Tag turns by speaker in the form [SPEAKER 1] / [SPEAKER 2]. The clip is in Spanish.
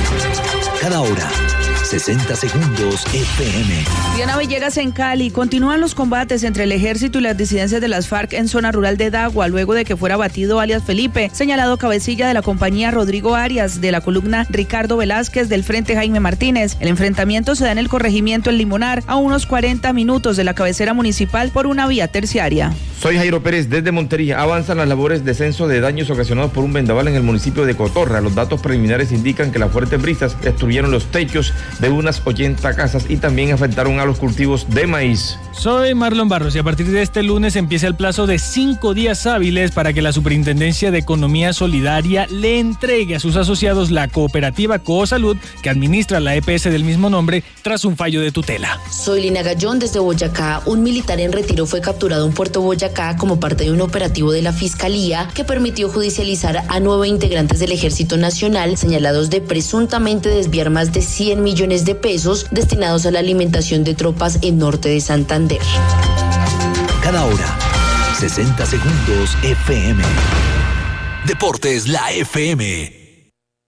[SPEAKER 1] Cada hora, 60 segundos FM.
[SPEAKER 2] Diana Villegas en Cali. Continúan los combates entre el ejército y las disidencias de las FARC en zona rural de Dagua, luego de que fuera abatido alias Felipe, señalado cabecilla de la compañía Rodrigo Arias, de la columna Ricardo Velázquez, del frente Jaime Martínez. El enfrentamiento se da en el corregimiento El Limonar, a unos 40 minutos de la cabecera municipal por una vía terciaria.
[SPEAKER 3] Soy Jairo Pérez desde Montería. Avanzan las labores de censo de daños ocasionados por un vendaval en el municipio de Cotorra. Los datos preliminares indican que las fuertes brisas destruyeron los techos de unas 80 casas y también afectaron a los cultivos de maíz.
[SPEAKER 4] Soy Marlon Barros y a partir de este lunes empieza el plazo de 5 días hábiles para que la Superintendencia de Economía Solidaria le entregue a sus asociados la cooperativa Coosalud, que administra la EPS del mismo nombre, tras un fallo de tutela.
[SPEAKER 5] Soy Lina Gallón desde Boyacá. Un militar en retiro fue capturado en Puerto Boyacá como parte de un operativo de la Fiscalía que permitió judicializar a 9 integrantes del Ejército Nacional señalados de presuntamente desviar más de 100 millones de pesos destinados a la alimentación de tropas en norte de Santander.
[SPEAKER 1] Cada hora, 60 segundos FM. Deportes La FM.